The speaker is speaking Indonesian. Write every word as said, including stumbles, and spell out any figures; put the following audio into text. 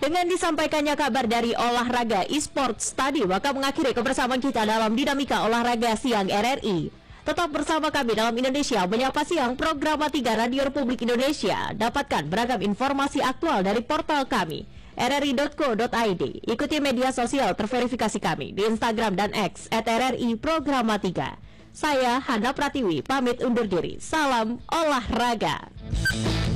Dengan disampaikannya kabar dari olahraga e-sports tadi, maka mengakhiri kebersamaan kita dalam Dinamika Olahraga Siang R R I. Tetap bersama kami dalam Indonesia Menyapa Siang, program tiga Radio Republik Indonesia. Dapatkan beragam informasi aktual dari portal kami r r i dot co dot i d. Ikuti media sosial terverifikasi kami di Instagram dan X at R R I Programa tiga. Saya Hana Pratiwi pamit undur diri. Salam olahraga.